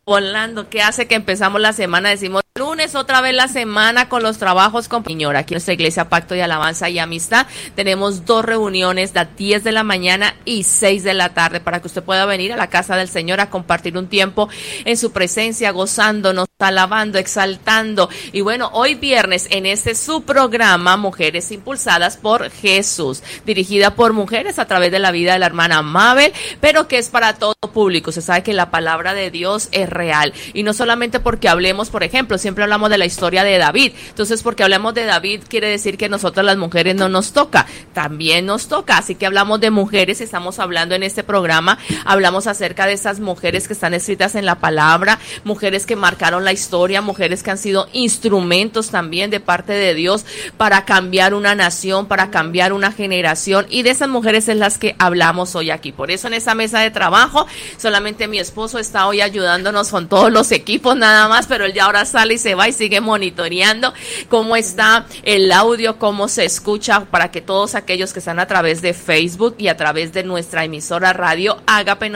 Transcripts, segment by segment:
volando, ¿qué hace que empezamos la semana? Decimos lunes, otra vez la semana con los trabajos con Señor. Aquí en nuestra iglesia Pacto de Alabanza y Amistad tenemos 2 reuniones, a 10 de la mañana y 6 de la tarde, para que usted pueda venir a la casa del Señor a compartir un tiempo en su presencia, gozándonos, alabando, exaltando. Y bueno, hoy viernes en este su programa, Mujeres Impulsadas por Jesús, dirigida por mujeres a través de la vida de la hermana Mabel, pero que es para todo público. Se sabe que la palabra de Dios es real, y no solamente porque hablemos, por ejemplo, siempre hablamos de la historia de David, entonces porque hablamos de David quiere decir que nosotras las mujeres no nos toca, también nos toca, así que hablamos de mujeres, estamos hablando en este programa, hablamos acerca de esas mujeres que están escritas en la palabra, mujeres que marcaron la historia, mujeres que han sido instrumentos también de parte de Dios para cambiar una nación, para cambiar una generación, y de esas mujeres es las que hablamos hoy aquí. Por eso en esa mesa de trabajo solamente mi esposo está hoy ayudándonos con todos los equipos nada más, pero él ya ahora sale y se va y sigue monitoreando cómo está el audio, cómo se escucha, para que todos aquellos que están a través de Facebook y a través de nuestra emisora radio Agape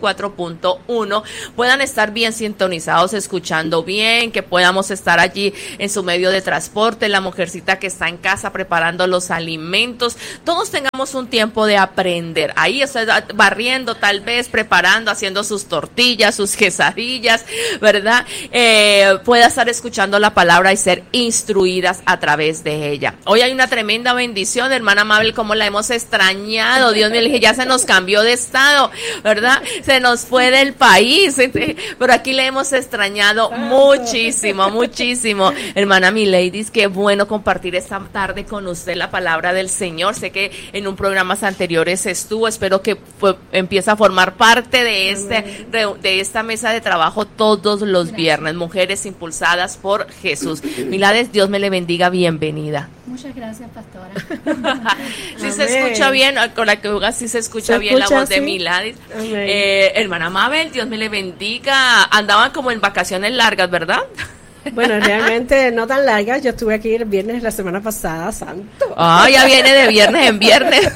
94.1 puedan estar bien sintonizados, escuchando bien, que podamos estar allí en su medio de transporte, la mujercita que está en casa preparando los alimentos, todos tengamos un tiempo de aprender. Ahí está barriendo, tal vez preparando, haciendo sus tortillas, sus quesadillas, ¿verdad? Pueda estar escuchando la palabra y ser instruidas a través de ella. Hoy hay una tremenda bendición, hermana Mabel, como la hemos extrañado. Dios mío, le dije, ya se nos cambió de estado, ¿verdad? Se nos fue del país, pero aquí le hemos extrañado muchísimo, muchísimo. Hermana Milady, qué bueno compartir esta tarde con usted la palabra del Señor. Sé que en un programas anteriores estuvo, espero que empiece a formar parte de esta mesa de trabajo todos los viernes. Mujeres impulsadas por Jesús. Milades, Dios me le bendiga, bienvenida. Muchas gracias, pastora. Si se escucha bien, con la que sí se escucha bien la voz de Milades. Hermana Mabel, Dios me le bendiga. Andaban como en vacaciones largas, ¿verdad? Bueno, realmente no tan largas. Yo estuve aquí el viernes la semana pasada, santo. Ya viene de viernes en viernes.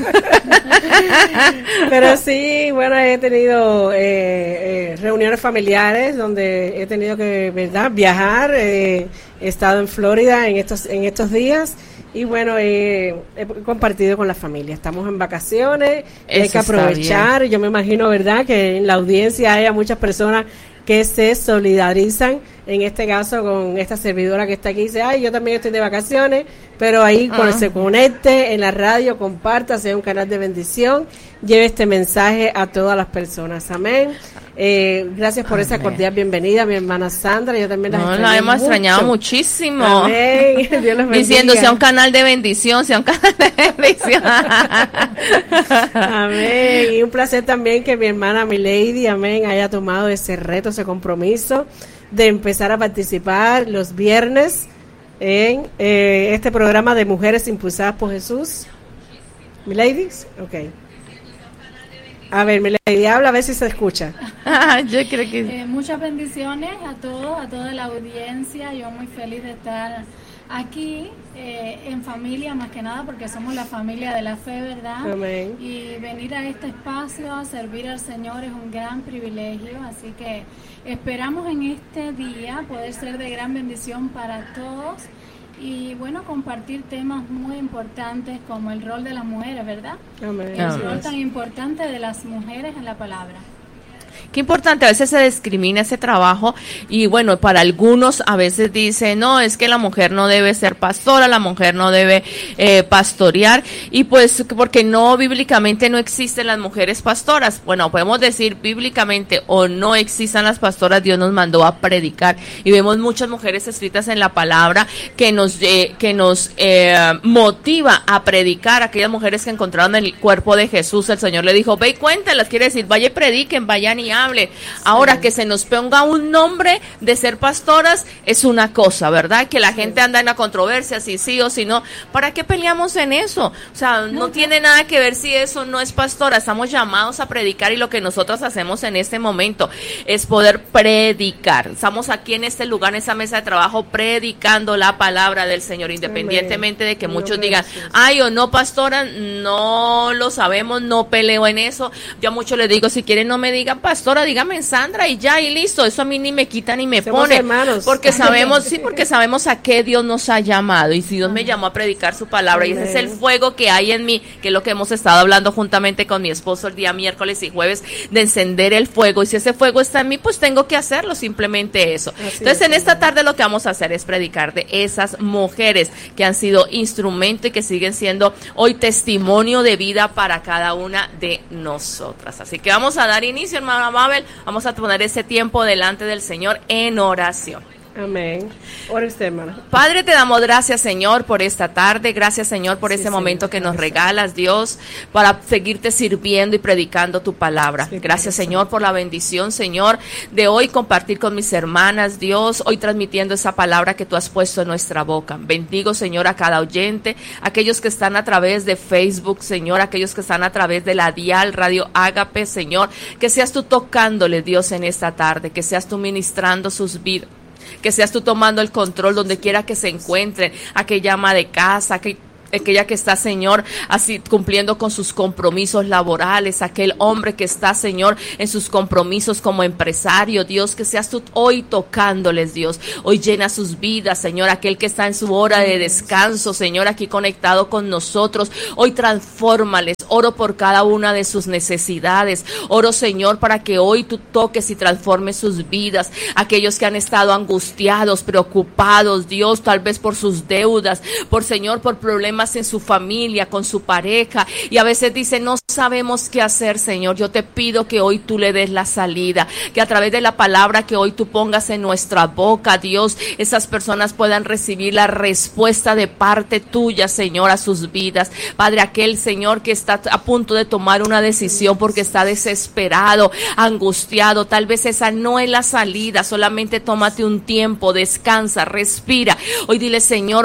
Pero sí, bueno, he tenido reuniones familiares donde he tenido que, ¿verdad?, viajar. He estado en Florida en estos días. Y bueno, he compartido con la familia. Estamos en vacaciones, hay que aprovechar. Yo me imagino, ¿verdad?, que en la audiencia haya muchas personas que se solidarizan, en este caso con esta servidora que está aquí, dice, yo también estoy de vacaciones, pero ahí cuando se conecte en la radio, comparta, sea un canal de bendición, lleve este mensaje a todas las personas, amén. Gracias por esa cordial bienvenida, mi hermana Sandra. Yo también la hemos extrañado muchísimo. Amén. Dios los bendiga. Diciendo, sea un canal de bendición, sea un canal de bendición. Amén. Y un placer también que mi hermana Milady, amén, haya tomado ese reto, ese compromiso de empezar a participar los viernes en este programa de Mujeres Impulsadas por Jesús. Milady, ok. A ver, Milady, habla a ver si se escucha. Yo creo que muchas bendiciones a todos, a toda la audiencia. Yo muy feliz de estar aquí en familia, más que nada, porque somos la familia de la fe, ¿verdad? Amén. Y venir a este espacio a servir al Señor es un gran privilegio, así que esperamos en este día poder ser de gran bendición para todos. Y bueno, compartir temas muy importantes como el rol de las mujeres, ¿verdad? Amén. El rol tan importante de las mujeres en la palabra. Qué importante, a veces se discrimina ese trabajo y bueno, para algunos a veces dicen, no, es que la mujer no debe ser pastora, la mujer no debe pastorear, y pues porque no, bíblicamente no existen las mujeres pastoras. Bueno, podemos decir bíblicamente o no existan las pastoras, Dios nos mandó a predicar y vemos muchas mujeres escritas en la palabra que nos motiva a predicar. Aquellas mujeres que encontraron el cuerpo de Jesús, el Señor le dijo, ve y cuéntalas, quiere decir, vaya y prediquen, vayan y hable. Ahora, que se nos ponga un nombre de ser pastoras es una cosa, ¿verdad? Que la gente anda en la controversia, si sí o si no. ¿Para qué peleamos en eso? O sea, no tiene nada que ver si eso no es pastora. Estamos llamados a predicar y lo que nosotros hacemos en este momento es poder predicar. Estamos aquí en este lugar, en esa mesa de trabajo, predicando la palabra del Señor, independientemente de que muchos digan, ay o no, pastora, no lo sabemos, no peleo en eso. Yo a muchos les digo, si quieren no me digan pastora, pastora, dígame Sandra y ya, y listo, eso a mí ni me quita ni me Somos pone, hermanos. porque sabemos a qué Dios nos ha llamado, y si Dios me llamó a predicar su palabra, y ese es el fuego que hay en mí, que es lo que hemos estado hablando juntamente con mi esposo el día miércoles y jueves, de encender el fuego, y si ese fuego está en mí, pues tengo que hacerlo, simplemente eso. Entonces en esta tarde lo que vamos a hacer es predicar de esas mujeres que han sido instrumento y que siguen siendo hoy testimonio de vida para cada una de nosotras. Así que vamos a dar inicio, hermana Mabel, vamos a poner ese tiempo delante del Señor en oración. Amén. Ora usted, hermano. Padre, te damos gracias, Señor, por esta tarde. Gracias, Señor, por ese momento que nos regalas, Dios, para seguirte sirviendo y predicando tu palabra. Gracias, Señor, por la bendición, Señor, de hoy compartir con mis hermanas, Dios, hoy transmitiendo esa palabra que tú has puesto en nuestra boca. Bendigo, Señor, a cada oyente, aquellos que están a través de Facebook, Señor, aquellos que están a través de la Dial Radio Ágape, Señor, que seas tú tocándole, Dios, en esta tarde, que seas tú ministrando sus vidas, que seas tú tomando el control donde quiera que se encuentren, aquella ama de casa, aquella que está, Señor, así cumpliendo con sus compromisos laborales, aquel hombre que está, Señor, en sus compromisos como empresario, Dios, que seas tú hoy tocándoles, Dios, hoy llena sus vidas, Señor, aquel que está en su hora de descanso, Señor, aquí conectado con nosotros, hoy transfórmales. Oro por cada una de sus necesidades. Oro, Señor, para que hoy tú toques y transformes sus vidas. Aquellos que han estado angustiados, preocupados, Dios, tal vez por sus deudas, por problemas en su familia, con su pareja. Y a veces dicen, no sabemos qué hacer, Señor. Yo te pido que hoy tú le des la salida. Que a través de la palabra que hoy tú pongas en nuestra boca, Dios, esas personas puedan recibir la respuesta de parte tuya, Señor, a sus vidas. Padre, aquel, Señor, que está a punto de tomar una decisión porque está desesperado, angustiado, tal vez esa no es la salida, solamente tómate un tiempo, descansa, respira. Hoy dile, Señor,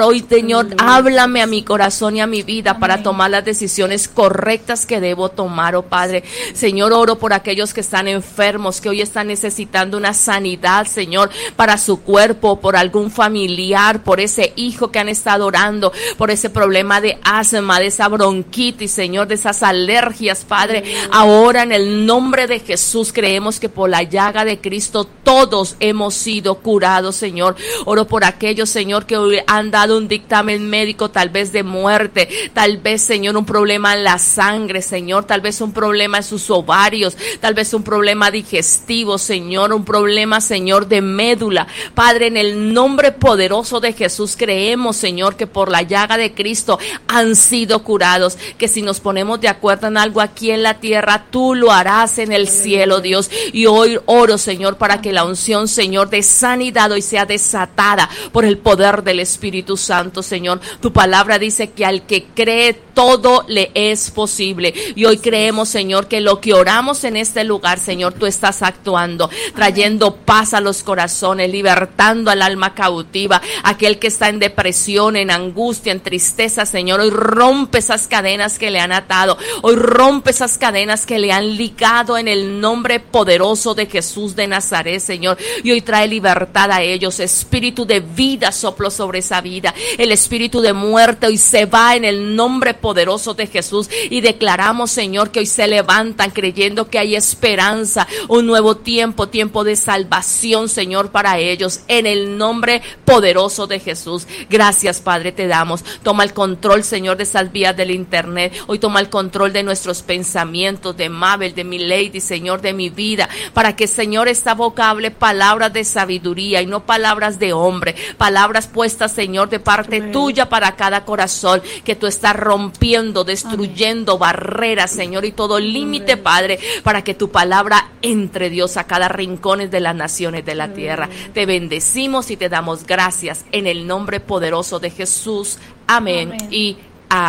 háblame a mi corazón y a mi vida para tomar las decisiones correctas que debo tomar, oh Padre. Señor, oro por aquellos que están enfermos, que hoy están necesitando una sanidad, Señor, para su cuerpo, por algún familiar, por ese hijo que han estado orando, por ese problema de asma, de esa bronquitis, Señor, de esas alergias, Padre. Ahora en el nombre de Jesús creemos que por la llaga de Cristo todos hemos sido curados, Señor. Oro por aquellos, Señor, que hoy han dado un dictamen médico, tal vez de muerte, tal vez, Señor, un problema en la sangre, Señor, tal vez un problema en sus ovarios, tal vez un problema digestivo, Señor, un problema, Señor, de médula. Padre, en el nombre poderoso de Jesús creemos, Señor, que por la llaga de Cristo han sido curados, que si nos ponemos de acuerdo en algo aquí en la tierra, tú lo harás en el cielo, Dios. Y hoy oro, Señor, para que la unción, Señor, de sanidad hoy sea desatada por el poder del Espíritu Santo, Señor. Tu palabra dice que al que cree todo le es posible. Y hoy creemos, Señor, que lo que oramos en este lugar, Señor, tú estás actuando, trayendo paz a los corazones, libertando al alma cautiva, aquel que está en depresión, en angustia, en tristeza, Señor. Hoy rompe esas cadenas que le han atado. Hoy rompe esas cadenas que le han ligado en el nombre poderoso de Jesús de Nazaret, Señor. Y hoy trae libertad a ellos. Espíritu de vida soplo sobre esa vida. El espíritu de muerte hoy se va en el nombre poderoso de Jesús. Y declaramos, Señor, que hoy se levantan creyendo que hay esperanza, un nuevo tiempo, tiempo de salvación, Señor, para ellos. En el nombre poderoso de Jesús. Gracias, Padre, te damos. Toma el control, Señor, de esas vías del internet. Hoy toma el control de nuestros pensamientos, de Mabel, de mi lady, Señor, de mi vida, para que, Señor, esta boca hable palabras de sabiduría y no palabras de hombre, palabras puestas, Señor, de parte tuya para cada corazón, que tú estás rompiendo, destruyendo barreras, Señor, y todo límite, Padre, para que tu palabra entre, Dios, a cada rincón de las naciones de la tierra. Te bendecimos y te damos gracias en el nombre poderoso de Jesús. Amén. Y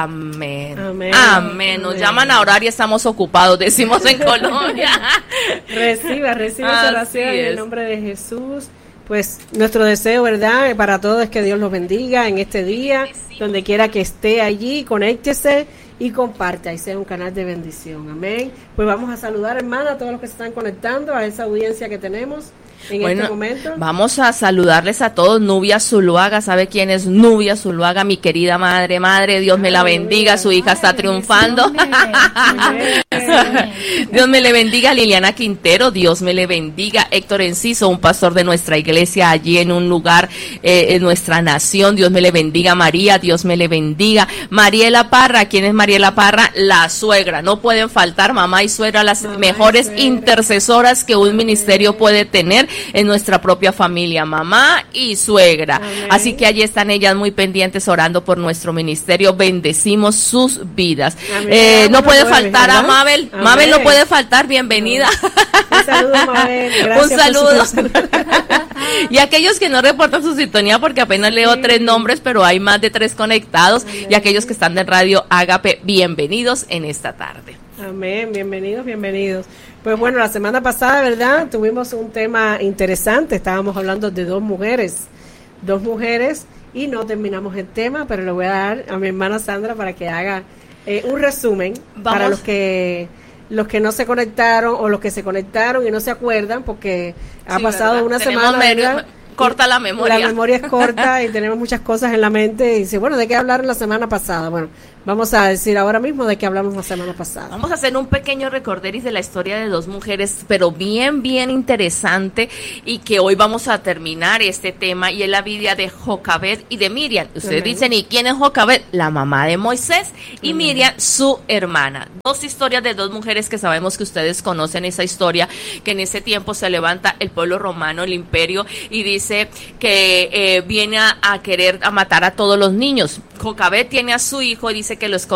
amén. Amén. Amén. Nos llaman a orar y estamos ocupados, decimos en Colombia. Reciba esa oración en el nombre de Jesús. Pues nuestro deseo, ¿verdad?, para todos es que Dios los bendiga en este día, donde quiera que esté allí, conéctese y comparta y sea un canal de bendición. Amén. Pues vamos a saludar, hermana, a todos los que se están conectando, a esa audiencia que tenemos. en este momento. Vamos a saludarles a todos. Nubia Zuluaga, ¿sabe quién es Nubia Zuluaga? Mi querida madre, Dios me la bendiga, su hija está triunfando. Dios me le bendiga. Liliana Quintero, Dios me le bendiga. Héctor Enciso, un pastor de nuestra iglesia allí en un lugar, en nuestra nación, Dios me le bendiga. María, Dios me le bendiga. Mariela Parra, ¿quién es Mariela Parra? La suegra, no pueden faltar mamá y suegra, las mejores intercesoras que un ministerio puede tener en nuestra propia familia, mamá y suegra. Amén. Así que allí están ellas muy pendientes orando por nuestro ministerio, bendecimos sus vidas. No puede faltar a Mabel. Amén. Mabel no puede faltar, bienvenida. Un saludo, Mabel. Gracias. Un saludo. Y aquellos que no reportan su sintonía, porque apenas leo 3 nombres, pero hay más de 3 conectados. Amén. Y aquellos que están de Radio Ágape, bienvenidos en esta tarde. Amén, bienvenidos. Pues bueno, la semana pasada, ¿verdad? Tuvimos un tema interesante, estábamos hablando de dos mujeres y no terminamos el tema, pero le voy a dar a mi hermana Sandra para que haga un resumen. Vamos. Para los que no se conectaron o los que se conectaron y no se acuerdan, porque ha pasado ¿verdad? Una semana. Corta la memoria. La memoria es corta y tenemos muchas cosas en la mente. Y dice, bueno, ¿de qué hablaron la semana pasada? Bueno, vamos a decir ahora mismo de qué hablamos la semana pasada. Vamos a hacer un pequeño recorderis de la historia de 2 mujeres, pero bien interesante, y que hoy vamos a terminar este tema, y es la vida de Jocabed y de Miriam. Ustedes dicen, ¿y quién es Jocabed? La mamá de Moisés, y Miriam, su hermana. 2 historias de 2 mujeres que sabemos que ustedes conocen esa historia, que en ese tiempo se levanta el pueblo romano, el imperio, y dice que viene a querer a matar a todos los niños. Jocabed tiene a su hijo y dice que lo esconde